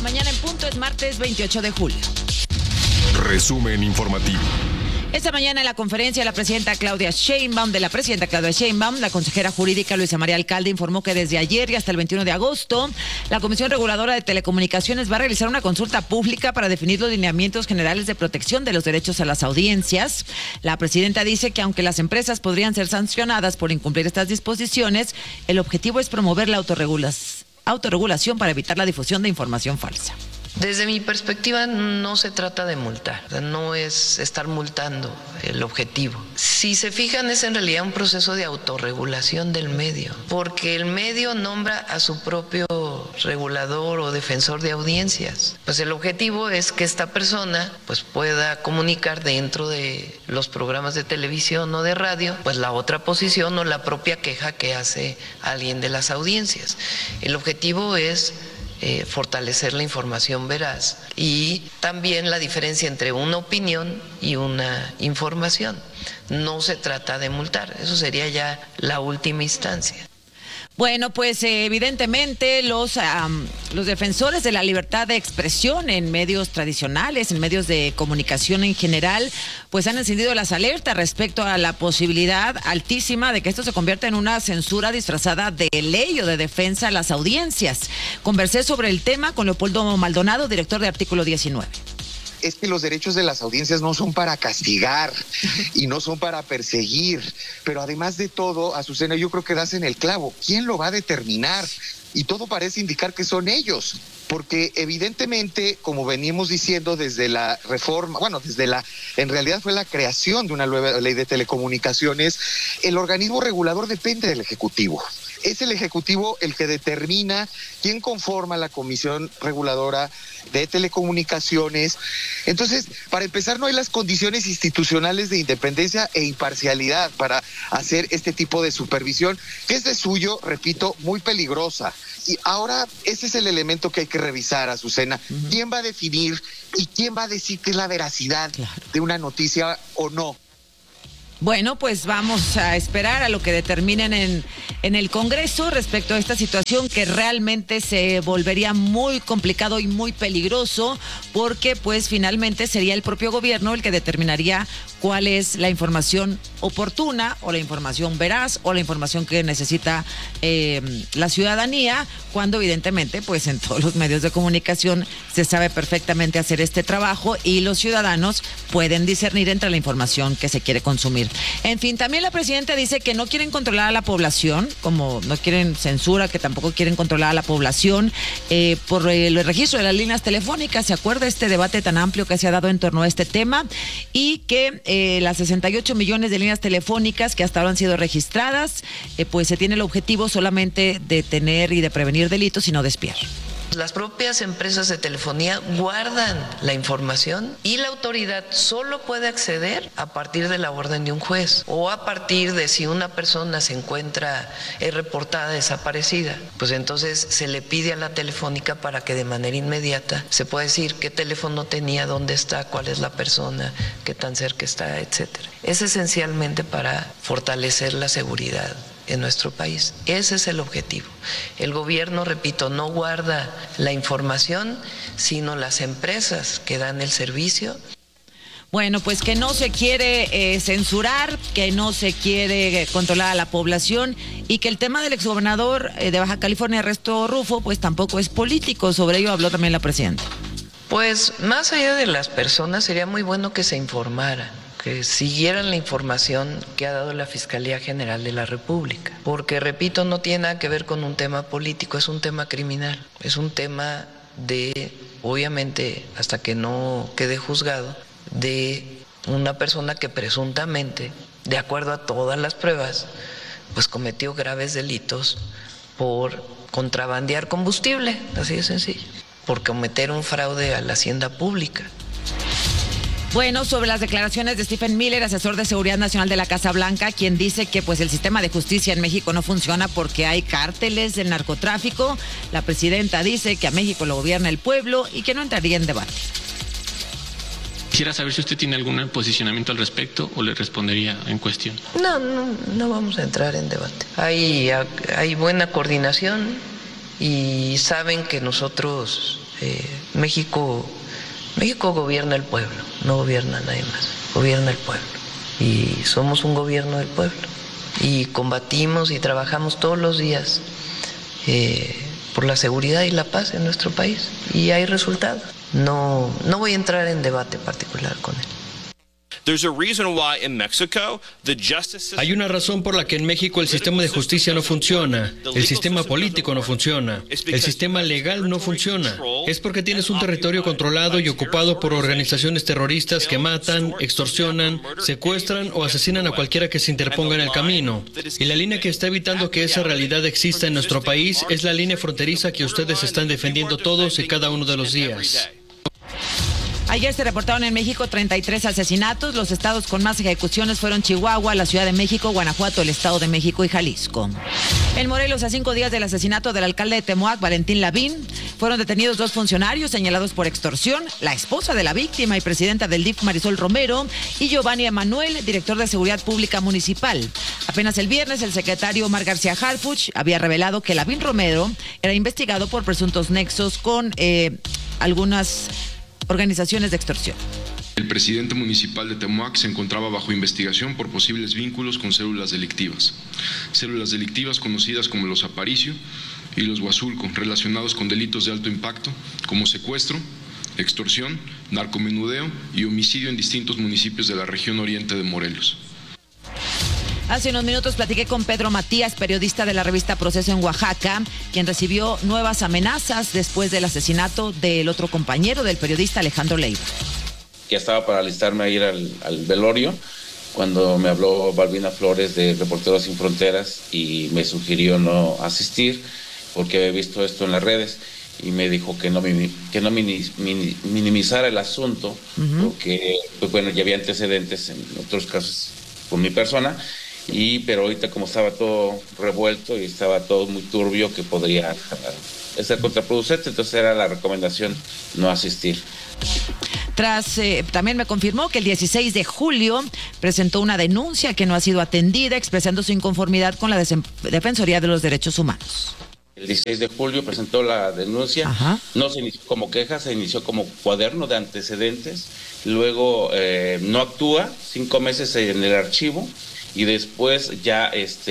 mañana en punto, es martes 28 de julio. Resumen informativo. Esta mañana en la conferencia de la presidenta Claudia Sheinbaum, la consejera jurídica Luisa María Alcalde informó que desde ayer y hasta el 21 de agosto, la Comisión Reguladora de Telecomunicaciones va a realizar una consulta pública para definir los lineamientos generales de protección de los derechos a las audiencias. La presidenta dice que aunque las empresas podrían ser sancionadas por incumplir estas disposiciones, el objetivo es promover la autorregulación para evitar la difusión de información falsa. Desde mi perspectiva no se trata de multar, no es estar multando el objetivo. Si se fijan, es en realidad un proceso de autorregulación del medio, porque el medio nombra a su propio regulador o defensor de audiencias. Pues el objetivo es que esta persona pues pueda comunicar dentro de los programas de televisión o de radio pues la otra posición o la propia queja que hace alguien de las audiencias. El objetivo es fortalecer la información veraz y también la diferencia entre una opinión y una información. No se trata de multar, eso sería ya la última instancia. Bueno, pues evidentemente los defensores de la libertad de expresión en medios tradicionales, en medios de comunicación en general, pues han encendido las alertas respecto a la posibilidad altísima de que esto se convierta en una censura disfrazada de ley o de defensa a las audiencias. Conversé sobre el tema con Leopoldo Maldonado, director de Artículo 19. Es que los derechos de las audiencias no son para castigar y no son para perseguir, pero además de todo, Azucena, yo creo que das en el clavo. ¿Quién lo va a determinar? Y todo parece indicar que son ellos, porque evidentemente, como veníamos diciendo desde la reforma, en realidad fue la creación de una nueva ley de telecomunicaciones, el organismo regulador depende del Ejecutivo. Es el Ejecutivo el que determina quién conforma la Comisión Reguladora de Telecomunicaciones. Entonces, para empezar, no hay las condiciones institucionales de independencia e imparcialidad para hacer este tipo de supervisión, que es de suyo, repito, muy peligrosa. Y ahora ese es el elemento que hay que revisar, Azucena. Uh-huh. ¿Quién va a definir y quién va a decir qué es la veracidad de una noticia o no? Bueno, pues vamos a esperar a lo que determinen en el Congreso respecto a esta situación que realmente se volvería muy complicado y muy peligroso porque pues finalmente sería el propio gobierno el que determinaría cuál es la información oportuna o la información veraz o la información que necesita la ciudadanía, cuando evidentemente pues en todos los medios de comunicación se sabe perfectamente hacer este trabajo y los ciudadanos pueden discernir entre la información que se quiere consumir. En fin, también la presidenta dice que no quieren controlar a la población, como no quieren censura, que tampoco quieren controlar a la población por el registro de las líneas telefónicas. ¿Se acuerda este debate tan amplio que se ha dado en torno a este tema? Y que las 68 millones de líneas telefónicas que hasta ahora han sido registradas, pues se tiene el objetivo solamente de detener y de prevenir delitos y no de espiar. Las propias empresas de telefonía guardan la información y la autoridad solo puede acceder a partir de la orden de un juez o a partir de si una persona se encuentra reportada desaparecida. Pues entonces se le pide a la telefónica para que de manera inmediata se pueda decir qué teléfono tenía, dónde está, cuál es la persona, qué tan cerca está, etcétera. Es esencialmente para fortalecer la seguridad en nuestro país. Ese es el objetivo. El gobierno, repito, no guarda la información, sino las empresas que dan el servicio. Bueno, pues que no se quiere censurar, que no se quiere controlar a la población y que el tema del exgobernador de Baja California, Ernesto Rufo, pues tampoco es político. Sobre ello habló también la presidenta. Pues más allá de las personas, sería muy bueno que se informara, que siguieran la información que ha dado la Fiscalía General de la República. Porque, repito, no tiene nada que ver con un tema político, es un tema criminal. Es un tema de, obviamente, hasta que no quede juzgado, de una persona que presuntamente, de acuerdo a todas las pruebas, pues cometió graves delitos por contrabandear combustible, así de sencillo, por cometer un fraude a la hacienda pública. Bueno, sobre las declaraciones de Stephen Miller, asesor de Seguridad Nacional de la Casa Blanca, quien dice que pues el sistema de justicia en México no funciona porque hay cárteles del narcotráfico. La presidenta dice que a México lo gobierna el pueblo y que no entraría en debate. Quisiera saber si usted tiene algún posicionamiento al respecto o le respondería en cuestión. No vamos a entrar en debate. Hay buena coordinación y saben que nosotros México gobierna el pueblo, no gobierna nadie más, gobierna el pueblo. Y somos un gobierno del pueblo. Y combatimos y trabajamos todos los días por la seguridad y la paz en nuestro país. Y hay resultados. No voy a entrar en debate particular con él. Hay una razón por la que en México el sistema de justicia no funciona, el sistema político no funciona, el sistema legal no funciona. Es porque tienes un territorio controlado y ocupado por organizaciones terroristas que matan, extorsionan, secuestran o asesinan a cualquiera que se interponga en el camino. Y la línea que está evitando que esa realidad exista en nuestro país es la línea fronteriza que ustedes están defendiendo todos y cada uno de los días. Ayer se reportaron en México 33 asesinatos. Los estados con más ejecuciones fueron Chihuahua, la Ciudad de México, Guanajuato, el Estado de México y Jalisco. En Morelos, a 5 días del asesinato del alcalde de Temoac, Valentín Lavín, fueron detenidos 2 funcionarios señalados por extorsión, la esposa de la víctima y presidenta del DIF, Marisol Romero, y Giovanni Emanuel, director de Seguridad Pública Municipal. Apenas el viernes, el secretario Omar García Harfuch había revelado que Lavín Romero era investigado por presuntos nexos con algunas organizaciones de extorsión. El presidente municipal de Temoac se encontraba bajo investigación por posibles vínculos con células delictivas conocidas como los Aparicio y los Huazulco, relacionados con delitos de alto impacto como secuestro, extorsión, narcomenudeo y homicidio en distintos municipios de la región oriente de Morelos. Hace unos minutos platiqué con Pedro Matías, periodista de la revista Proceso en Oaxaca, quien recibió nuevas amenazas después del asesinato del otro compañero del periodista Alejandro Leiva. Ya estaba para alistarme a ir al velorio cuando me habló Balbina Flores de Reporteros Sin Fronteras y me sugirió no asistir porque había visto esto en las redes y me dijo que no minimizara el asunto porque pues bueno, ya había antecedentes en otros casos con mi persona. Pero ahorita como estaba todo revuelto y estaba todo muy turbio que podría ser contraproducente, entonces era la recomendación no asistir. También me confirmó que el 16 de julio presentó una denuncia que no ha sido atendida, expresando su inconformidad con la Defensoría de los Derechos Humanos. El 16 de julio presentó la denuncia. Ajá. No se inició como queja, se inició como cuaderno de antecedentes, luego no actúa, 5 meses en el archivo, y después ya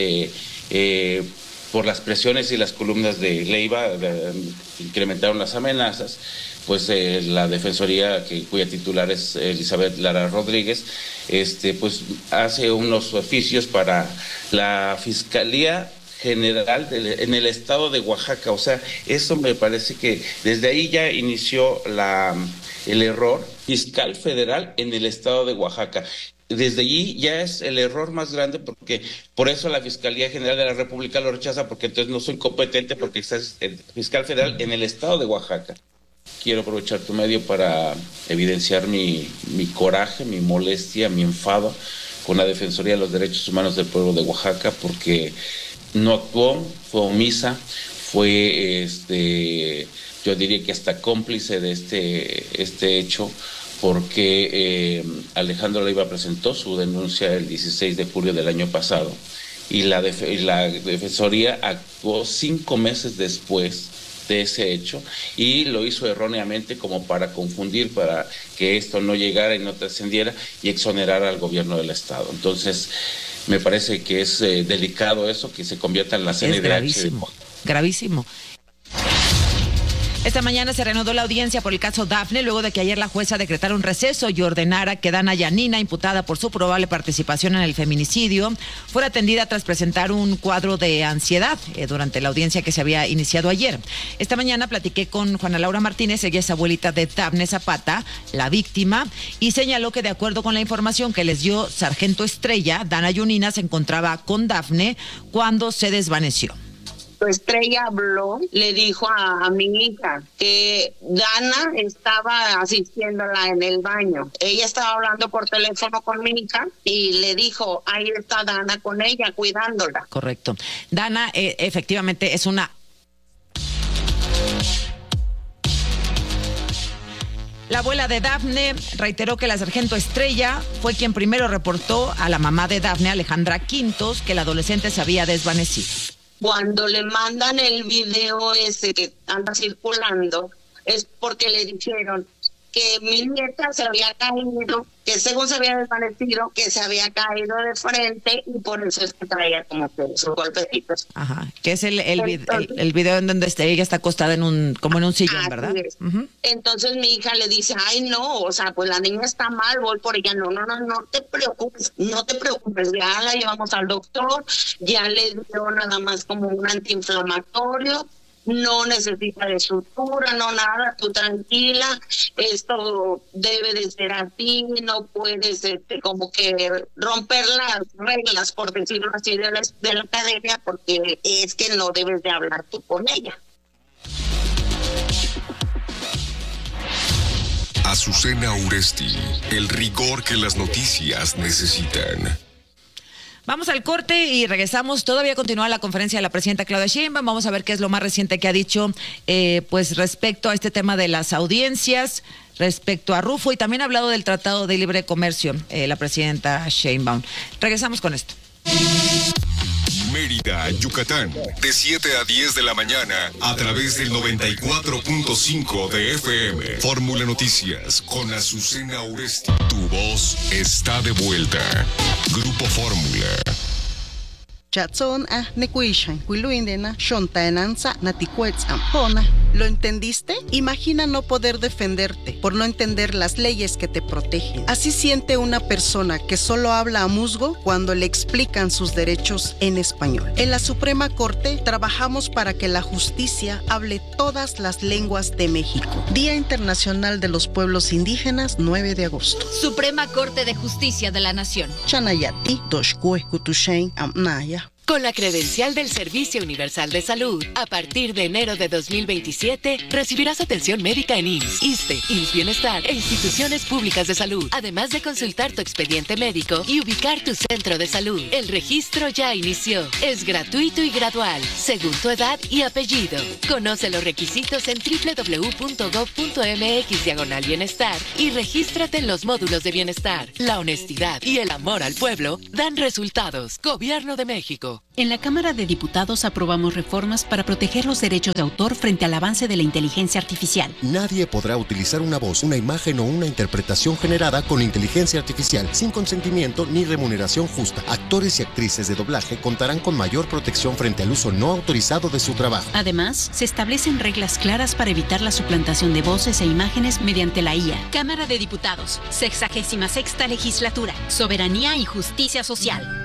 por las presiones y las columnas de Leiva incrementaron las amenazas, pues la defensoría cuya titular es Elizabeth Lara Rodríguez, pues hace unos oficios para la Fiscalía General en el estado de Oaxaca. O sea, eso me parece que desde ahí ya inició el error fiscal federal en el estado de Oaxaca. Desde allí ya es el error más grande porque por eso la Fiscalía General de la República lo rechaza, porque entonces no soy competente porque está el fiscal federal en el estado de Oaxaca. Quiero aprovechar tu medio para evidenciar mi coraje, mi molestia, mi enfado con la Defensoría de los Derechos Humanos del Pueblo de Oaxaca porque no actuó, fue omisa, fue yo diría que hasta cómplice de este hecho, porque Alejandro Leiva presentó su denuncia el 16 de julio del año pasado y la Defensoría actuó 5 meses después de ese hecho y lo hizo erróneamente como para confundir, para que esto no llegara y no trascendiera y exonerar al gobierno del estado. Entonces, me parece que es delicado eso, que se convierta en la CNDH. Es gravísimo, gravísimo. Esta mañana se reanudó la audiencia por el caso Dafne, luego de que ayer la jueza decretara un receso y ordenara que Dana Yanina, imputada por su probable participación en el feminicidio, fuera atendida tras presentar un cuadro de ansiedad durante la audiencia que se había iniciado ayer. Esta mañana platiqué con Juana Laura Martínez, ella es abuelita de Dafne Zapata, la víctima, y señaló que de acuerdo con la información que les dio Sargento Estrella, Dana Yanina se encontraba con Dafne cuando se desvaneció. Estrella habló, le dijo a mi hija que Dana estaba asistiéndola en el baño. Ella estaba hablando por teléfono con mi hija y le dijo, ahí está Dana con ella, cuidándola. Correcto. Dana efectivamente es una... La abuela de Dafne reiteró que la sargento Estrella fue quien primero reportó a la mamá de Dafne, Alejandra Quintos, que la adolescente se había desvanecido. Cuando le mandan el video ese que anda circulando, es porque le dijeron que mi nieta se había caído, que según se había desvanecido, que se había caído de frente y por eso es que traía como que sus golpecitos. Ajá, que es el video en donde ella está acostada como en un sillón, ¿verdad? Uh-huh. Entonces mi hija le dice, ay no, o sea, pues la niña está mal, voy por ella. No te preocupes, ya la llevamos al doctor, ya le dio nada más como un antiinflamatorio, no necesita de sutura, no nada, tú tranquila, esto debe de ser así, no puedes como que romper las reglas, por decirlo así, de la academia, porque es que no debes de hablar tú con ella. Azucena Uresti, el rigor que las noticias necesitan. Vamos al corte y regresamos. Todavía continúa la conferencia de la presidenta Claudia Sheinbaum. Vamos a ver qué es lo más reciente que ha dicho pues respecto a este tema de las audiencias, respecto a Rufo, y también ha hablado del Tratado de Libre Comercio, la presidenta Sheinbaum. Regresamos con esto. Mérida, Yucatán, de 7 a 10 de la mañana, a través del 94.5 de FM. Fórmula Noticias, con Azucena Uresti. Tu voz está de vuelta. Grupo Fórmula. ¿Lo entendiste? Imagina no poder defenderte por no entender las leyes que te protegen. Así siente una persona que solo habla a musgo cuando le explican sus derechos en español. En la Suprema Corte trabajamos para que la justicia hable todas las lenguas de México. Día Internacional de los Pueblos Indígenas, 9 de agosto. Suprema Corte de Justicia de la Nación. Chanayati, Doshkue, Kutushain, Amnaya. Con la credencial del Servicio Universal de Salud, a partir de enero de 2027, recibirás atención médica en IMSS, ISSSTE, IMSS Bienestar e instituciones públicas de salud, además de consultar tu expediente médico y ubicar tu centro de salud. El registro ya inició. Es gratuito y gradual, según tu edad y apellido. Conoce los requisitos en www.gov.mx/bienestar y regístrate en los módulos de bienestar. La honestidad y el amor al pueblo dan resultados. Gobierno de México. En la Cámara de Diputados aprobamos reformas para proteger los derechos de autor frente al avance de la inteligencia artificial. Nadie podrá utilizar una voz, una imagen o una interpretación generada con inteligencia artificial sin consentimiento ni remuneración justa. Actores y actrices de doblaje contarán con mayor protección frente al uso no autorizado de su trabajo. Además, se establecen reglas claras para evitar la suplantación de voces e imágenes mediante la IA. Cámara de Diputados, 66ª Legislatura, Soberanía y Justicia Social.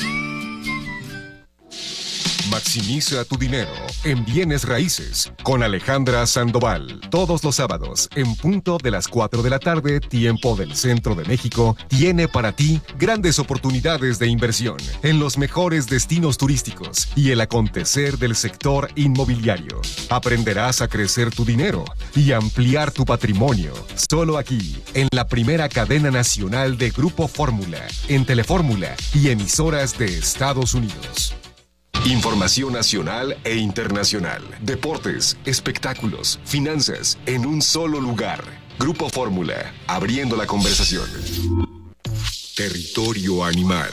Maximiza tu dinero en bienes raíces con Alejandra Sandoval. Todos los sábados, en punto de las 4 de la tarde, tiempo del Centro de México, tiene para ti grandes oportunidades de inversión en los mejores destinos turísticos y el acontecer del sector inmobiliario. Aprenderás a crecer tu dinero y ampliar tu patrimonio. Solo aquí, en la primera cadena nacional de Grupo Fórmula, en Telefórmula y emisoras de Estados Unidos. Información nacional e internacional, deportes, espectáculos, finanzas, en un solo lugar. Grupo Fórmula, abriendo la conversación. Territorio animal.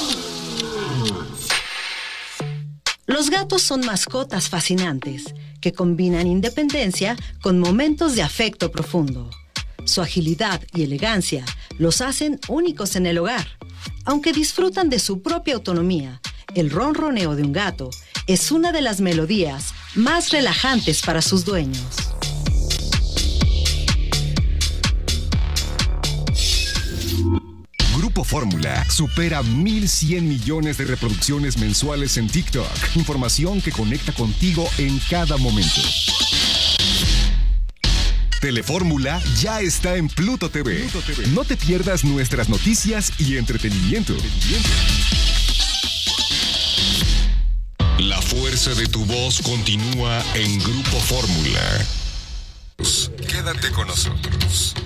Los gatos son mascotas fascinantes que combinan independencia con momentos de afecto profundo. Su agilidad y elegancia los hacen únicos en el hogar. Aunque disfrutan de su propia autonomía, el ronroneo de un gato es una de las melodías más relajantes para sus dueños. Grupo Fórmula supera 1,100 millones de reproducciones mensuales en TikTok. Información que conecta contigo en cada momento. Telefórmula ya está en Pluto TV. No te pierdas nuestras noticias y entretenimiento. La fuerza de tu voz continúa en Grupo Fórmula. Quédate con nosotros.